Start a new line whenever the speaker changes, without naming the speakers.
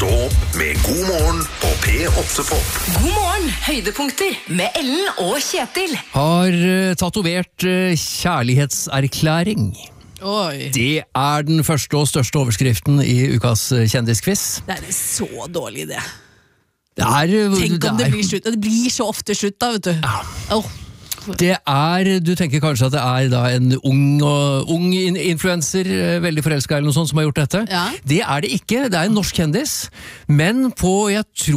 Stå opp med God morgen på P8 Pop.
God morgen, høydepunkter med Ellen og Kjetil.
Har tatovert kjærlighetserklæring.
Oi.
Det er den første og største overskriften i ukas kjendisquiz.
Det er en så dårlig idé.
Tenk
om det blir slutt. Det blir så ofte slutt da, vet du.
Ja. Du tenker kanskje at det er da en ung influencer, veldig forelsket eller noe sånt, som har gjort dette.
Ja.
Det er det ikke, det er en norsk kjendis, men på, jeg tror